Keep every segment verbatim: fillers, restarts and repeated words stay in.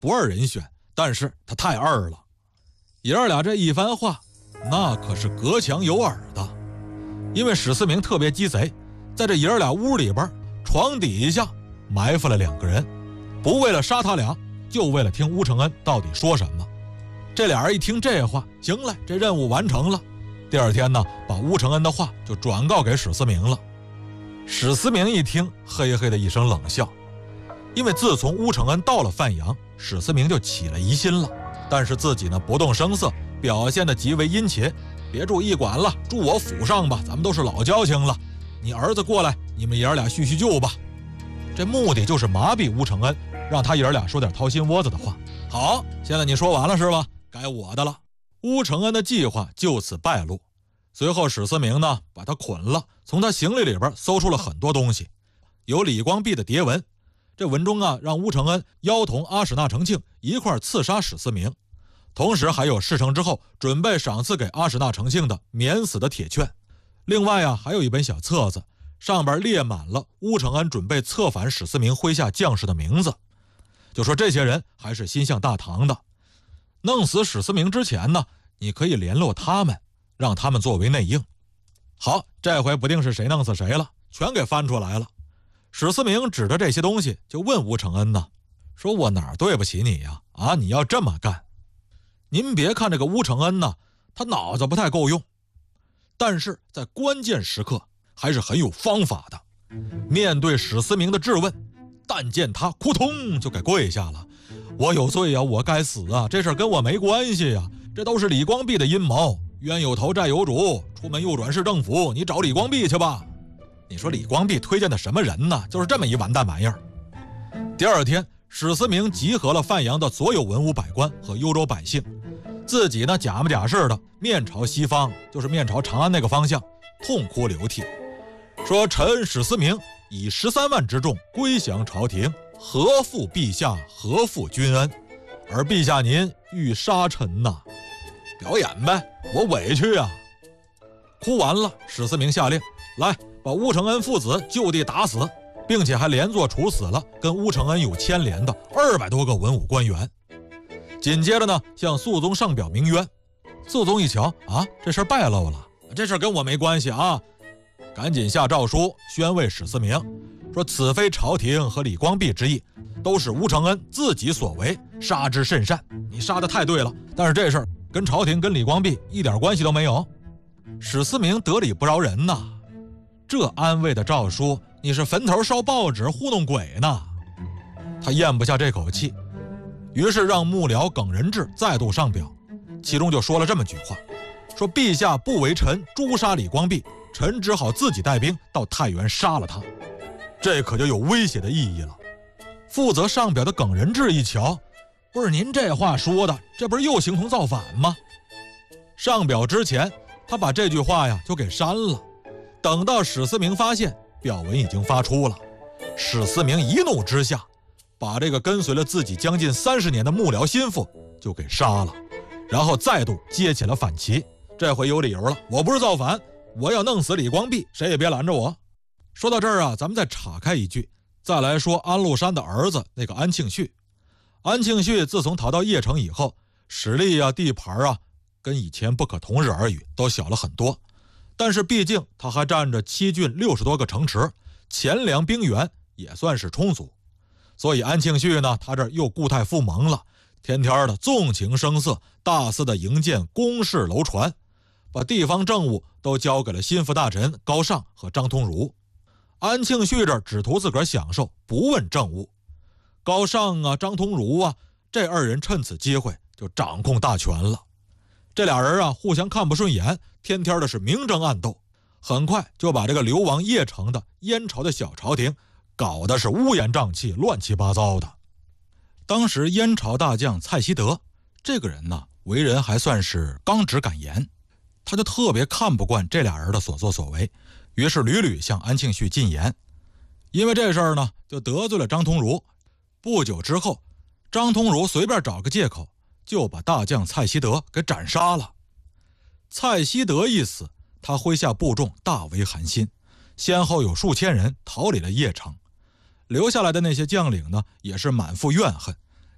不二人选，但是他太二了。爷儿俩这一番话，那可是隔墙有耳的。因为史思明特别鸡贼，在这爷儿俩屋里边床底下埋伏了两个人，不为了杀他俩，就为了听乌承恩到底说什么。这俩人一听这话，行了，这任务完成了。第二天呢，把乌承恩的话就转告给史思明了。史思明一听，嘿嘿的一声冷笑，因为自从乌承恩到了范阳，史思明就起了疑心了，但是自己呢不动声色，表现得极为殷勤。别住驿馆了，住我府上吧，咱们都是老交情了。你儿子过来，你们爷儿俩叙叙旧吧。这目的就是麻痹乌承恩，让他爷儿俩说点掏心窝子的话。好，现在你说完了是吧？该我的了。乌承恩的计划就此败露。随后史思明呢把他捆了，从他行李里边搜出了很多东西，有李光弼的牒文。这文中啊让乌承恩邀同阿史那成庆一块刺杀史思明，同时还有事成之后准备赏赐给阿史那成庆的免死的铁券。另外啊还有一本小册子，上边列满了乌承恩准备策反史思明麾下将士的名字，就说这些人还是心向大唐的。弄死史思明之前呢，你可以联络他们，让他们作为内应。好，这回不定是谁弄死谁了，全给翻出来了。史思明指着这些东西就问乌承恩呢，说我哪儿对不起你呀？啊，你要这么干。您别看这个乌承恩呢，他脑子不太够用，但是在关键时刻还是很有方法的。面对史思明的质问，但见他扑通就给跪下了。我有罪啊，我该死啊，这事跟我没关系啊，这都是李光弼的阴谋，冤有头债有主，出门右转市政府，你找李光弼去吧。你说李光弼推荐的什么人呢？就是这么一完蛋玩意儿。第二天，史思明集合了范阳的所有文武百官和幽州百姓，自己呢假模假式的面朝西方，就是面朝长安那个方向，痛哭流涕，说臣史思明以十三万之众归降朝廷，何负陛下，何负君恩？而陛下您欲杀臣呐，表演呗，我委屈啊。哭完了，史思明下令，来把乌承恩父子就地打死，并且还连坐处死了跟乌承恩有牵连的二百多个文武官员。紧接着呢，向肃宗上表鸣冤。肃宗一瞧啊，这事败露了，这事跟我没关系啊，赶紧下诏书宣慰史思明，说此非朝廷和李光弼之意，都是乌承恩自己所为，杀之甚善。你杀得太对了，但是这事儿跟朝廷跟李光弼一点关系都没有。史思明得理不饶人呐，这安慰的诏书，你是坟头烧报纸糊弄鬼呢。他咽不下这口气，于是让幕僚耿仁质再度上表，其中就说了这么句话，说陛下不为臣诛杀李光弼，臣只好自己带兵到太原杀了他。这可就有威胁的意义了。负责上表的耿仁质一瞧，不是您这话说的，这不是又形同造反吗？上表之前他把这句话呀就给删了，等到史思明发现表文已经发出了，史思明一怒之下把这个跟随了自己将近三十年的幕僚心腹就给杀了，然后再度接起了反旗。这回有理由了，我不是造反，我要弄死李光弼，谁也别拦着我。说到这儿啊，咱们再岔开一句，再来说安禄山的儿子那个安庆绪。安庆绪自从逃到邺城以后，实力啊地盘啊跟以前不可同日而语，都小了很多。但是毕竟他还占着七郡六十多个城池，钱粮兵源也算是充足。所以安庆绪呢，他这又固态复萌了，天天的纵情声色，大肆的营建宫室楼船，把地方政务都交给了心腹大臣高尚和张通儒。安庆绪这只图自个儿享受，不问政务。高尚啊，张通儒啊，这二人趁此机会就掌控大权了。这俩人啊，互相看不顺眼，天天的是明争暗斗，很快就把这个流亡邺城的燕朝的小朝廷搞得是乌烟瘴气、乱七八糟的。当时燕朝大将蔡希德这个人呢，为人还算是刚直敢言，他就特别看不惯这俩人的所作所为，于是屡屡向安庆绪进言。因为这事儿呢，就得罪了张通儒。不久之后，张通儒随便找个借口就把大将蔡希德给斩杀了。蔡希德一死，他麾下部众大为寒心，先后有数千人逃离了邺城，留下来的那些将领呢，也是满腹怨恨，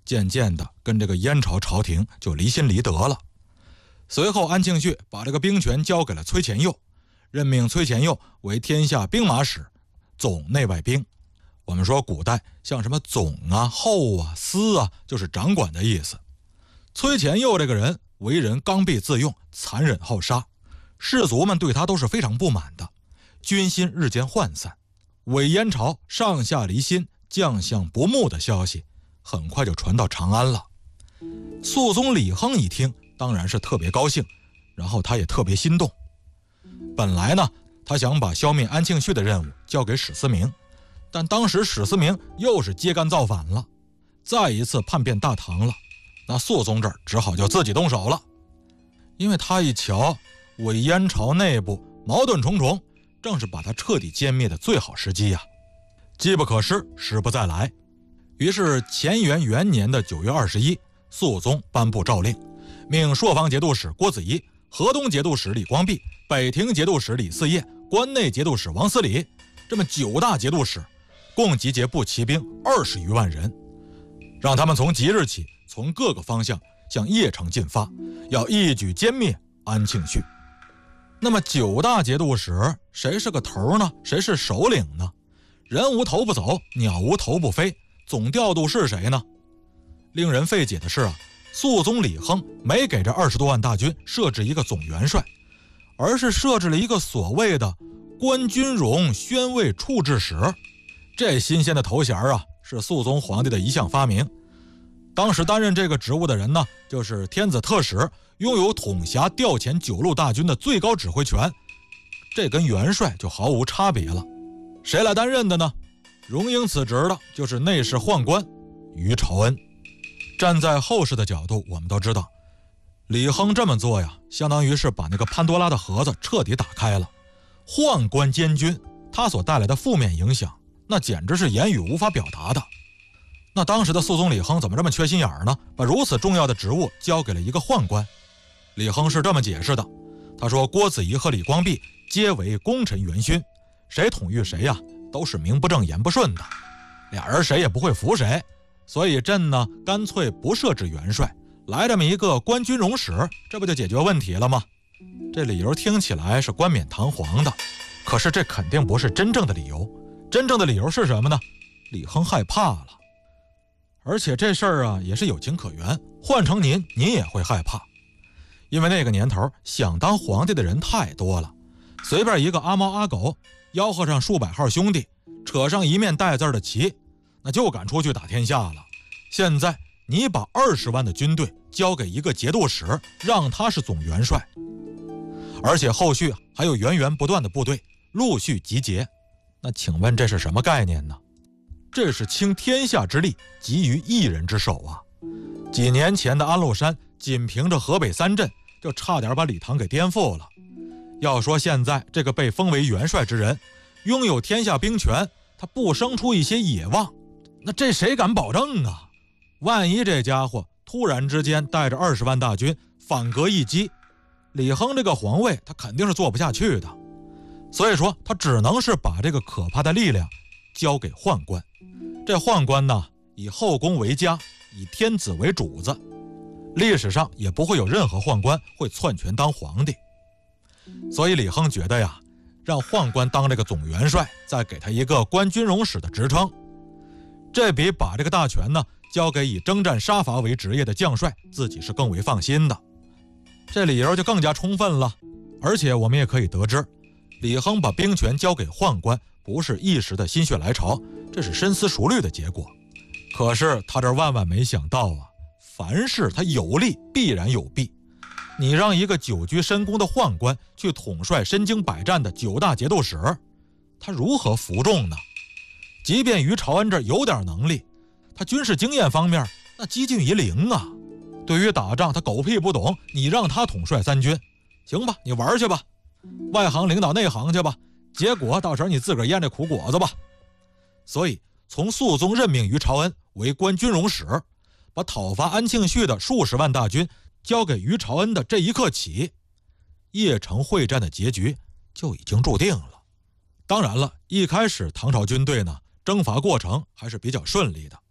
渐渐的跟这个燕朝朝廷就离心离德了。随后安庆绪把这个兵权交给了崔乾佑，任命崔乾佑为天下兵马使，总内外兵。我们说古代像什么总啊、后啊、司啊，就是掌管的意思。崔乾佑这个人为人刚愎自用，残忍好杀，士卒们对他都是非常不满的，军心日渐涣散，伪燕朝上下离心、将相不睦的消息很快就传到长安了。肃宗李亨一听当然是特别高兴，然后他也特别心动。本来呢，他想把消灭安庆绪的任务交给史思明，但当时史思明又是揭竿造反了，再一次叛变大唐了，那肃宗这儿只好就自己动手了。因为他一瞧伪燕朝内部矛盾重重，正是把他彻底歼灭的最好时机呀、啊！机不可失，时不再来。于是乾元元年的九月二十一，肃宗颁布诏令，命朔方节度使郭子仪、河东节度使李光弼、北庭节度使李嗣业、关内节度使王思礼这么九大节度使，共集结步骑兵二十余万人，让他们从即日起从各个方向向邺城进发，要一举歼灭安庆绪。那么九大节度使谁是个头呢？谁是首领呢？人无头不走，鸟无头不飞，总调度是谁呢？令人费解的是啊，肃宗李亨没给这二十多万大军设置一个总元帅，而是设置了一个所谓的关军容宣慰处置使。这新鲜的头衔啊，是肃宗皇帝的一项发明。当时担任这个职务的人呢，就是天子特使，拥有统辖调遣九路大军的最高指挥权，这跟元帅就毫无差别了。谁来担任的呢？荣膺此职的就是内侍宦官于朝恩。站在后世的角度，我们都知道李亨这么做呀，相当于是把那个潘多拉的盒子彻底打开了。宦官监军他所带来的负面影响，那简直是言语无法表达的。那当时的肃宗李亨怎么这么缺心眼儿呢？把如此重要的职务交给了一个宦官。李亨是这么解释的，他说郭子仪和李光弼皆为功臣元勋，谁统御谁呀，都是名不正言不顺的，俩人谁也不会服谁，所以朕呢干脆不设置元帅，来这么一个关军容使，这不就解决问题了吗？这理由听起来是冠冕堂皇的，可是这肯定不是真正的理由。真正的理由是什么呢？李亨害怕了。而且这事儿啊也是有情可原，换成您您也会害怕。因为那个年头想当皇帝的人太多了，随便一个阿猫阿狗吆喝上数百号兄弟，扯上一面带字的旗，那就敢出去打天下了。现在你把二十万的军队交给一个节度使，让他是总元帅，而且后续还有源源不断的部队陆续集结，那请问这是什么概念呢？这是倾天下之力集于一人之手啊！几年前的安禄山仅凭着河北三镇就差点把李唐给颠覆了。要说现在这个被封为元帅之人拥有天下兵权，他不生出一些野望，那这谁敢保证啊？万一这家伙突然之间带着二十万大军反戈一击，李亨这个皇位他肯定是做不下去的。所以说他只能是把这个可怕的力量交给宦官。这宦官呢，以后宫为家，以天子为主子，历史上也不会有任何宦官会篡权当皇帝。所以李亨觉得呀，让宦官当这个总元帅，再给他一个关军容使的职称，这比把这个大权呢交给以征战杀伐为职业的将帅，自己是更为放心的。这理由就更加充分了。而且我们也可以得知，李亨把兵权交给宦官不是一时的心血来潮，这是深思熟虑的结果。可是他这万万没想到啊，凡事他有利必然有弊。你让一个久居深宫的宦官去统帅身经百战的九大节度使，他如何服众呢？即便于朝恩这有点能力，他军事经验方面那几近于零啊。对于打仗他狗屁不懂，你让他统帅三军，行吧，你玩去吧，外行领导内行去吧，结果到时候你自个儿咽这苦果子吧。所以从肃宗任命于朝恩为关军容使，把讨伐安庆绪的数十万大军交给于朝恩的这一刻起，邺城会战的结局就已经注定了。当然了，一开始唐朝军队呢征伐过程还是比较顺利的，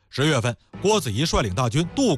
十月份，郭子仪率领大军渡过